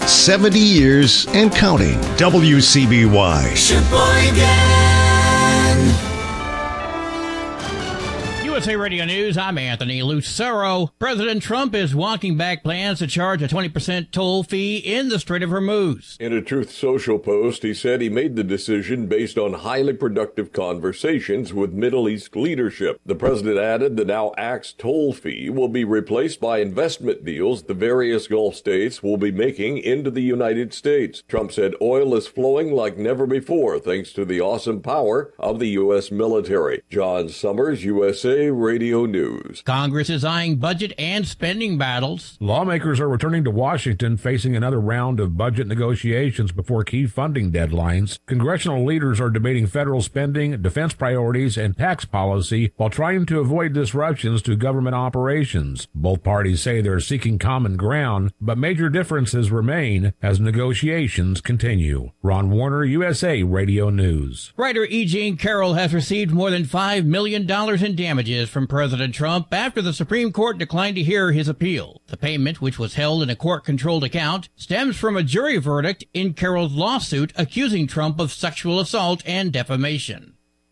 70 years and counting. WCBY. Sheboygan. USA Radio News, I'm Anthony Lucero. President Trump is walking back plans to charge a 20% toll fee in the Strait of Hormuz. In a Truth Social post, he said he made the decision based on highly productive conversations with Middle East leadership. The president added the now axed toll fee will be replaced by investment deals the various Gulf states will be making into the United States. Trump said oil is flowing like never before thanks to the awesome power of the U.S. military. John Summers, USA Radio News. Congress is eyeing budget and spending battles. Lawmakers are returning to Washington facing another round of budget negotiations before key funding deadlines. Congressional leaders are debating federal spending, defense priorities, and tax policy while trying to avoid disruptions to government operations. Both parties say they're seeking common ground, but major differences remain as negotiations continue. Ron Warner, USA Radio News. Writer E. Jean Carroll has received more than $5 million in damages from President Trump after the Supreme Court declined to hear his appeal. The payment, which was held in a court-controlled account, stems from a jury verdict in Carroll's lawsuit accusing Trump of sexual assault and defamation.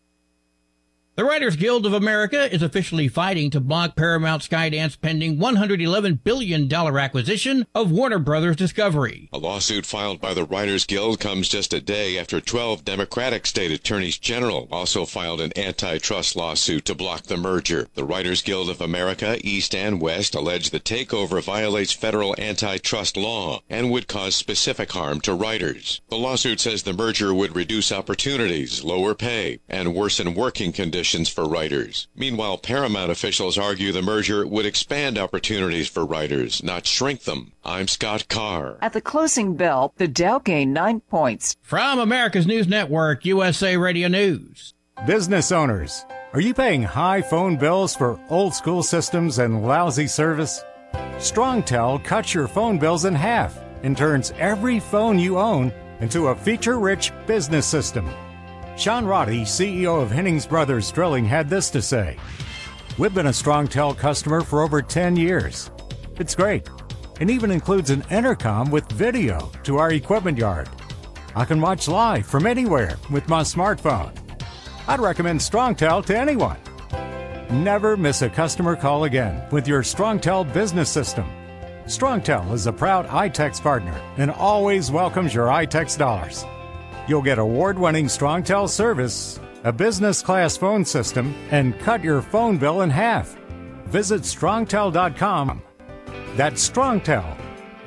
The Writers Guild of America is officially fighting to block Paramount Skydance pending $111 billion acquisition of Warner Brothers Discovery. A lawsuit filed by the Writers Guild comes just a day after 12 Democratic state attorneys general also filed an antitrust lawsuit to block the merger. The Writers Guild of America, East and West, allege the takeover violates federal antitrust law and would cause specific harm to writers. The lawsuit says the merger would reduce opportunities, lower pay, and worsen working conditions for writers. Meanwhile, Paramount officials argue the merger would expand opportunities for writers, not shrink them. I'm Scott Carr. At the closing bell, the Dow gained 9 points. From America's News Network, USA Radio News. Business owners, are you paying high phone bills for old school systems and lousy service? StrongTel cuts your phone bills in half and turns every phone you own into a feature-rich business system. Sean Roddy, CEO of Hennings Brothers Drilling, had this to say: "We've been a StrongTel customer for over 10 years. It's great, and even includes an intercom with video to our equipment yard. I can watch live from anywhere with my smartphone. I'd recommend StrongTel to anyone. Never miss a customer call again with your StrongTel business system. StrongTel is a proud iTex partner and always welcomes your iTex dollars. You'll get award-winning StrongTel service, a business-class phone system, and cut your phone bill in half. Visit strongtel.com. That's StrongTel,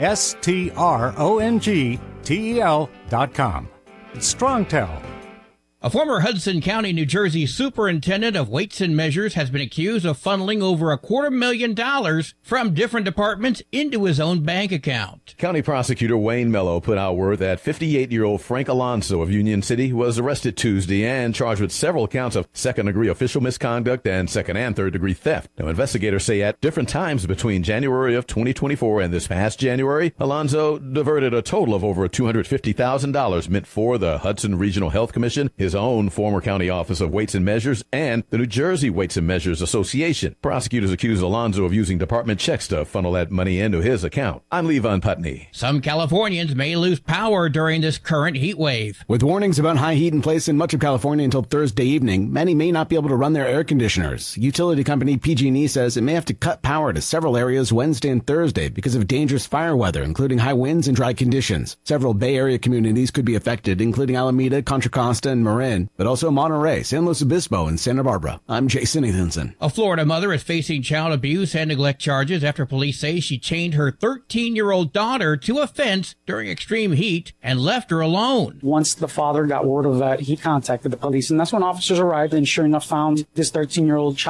StrongTel.com. It's StrongTel. A former Hudson County, New Jersey superintendent of weights and measures has been accused of funneling over $250,000 from different departments into his own bank account. County Prosecutor Wayne Mello put out word that 58-year-old Frank Alonso of Union City was arrested Tuesday and charged with several counts of second-degree official misconduct and second- and third-degree theft. Now, investigators say at different times between January of 2024 and this past January, Alonso diverted a total of over $250,000 meant for the Hudson Regional Health Commission, his own former county office of weights and measures, and the New Jersey Weights and Measures Association. Prosecutors accuse Alonso of using department checks to funnel that money into his account. I'm Levon Putney. Some Californians may lose power during this current heat wave. With warnings about high heat in place in much of California until Thursday evening, many may not be able to run their air conditioners. Utility company PG&E says it may have to cut power to several areas Wednesday and Thursday because of dangerous fire weather, including high winds and dry conditions. Several Bay Area communities could be affected, including Alameda, Contra Costa, and Marin, but also Monterey, San Luis Obispo, and Santa Barbara. I'm Jason Ethanson. A Florida mother is facing child abuse and neglect charges after police say she chained her 13-year-old daughter to a fence during extreme heat and left her alone. Once the father got word of that, he contacted the police, and that's when officers arrived and sure enough found this 13-year-old child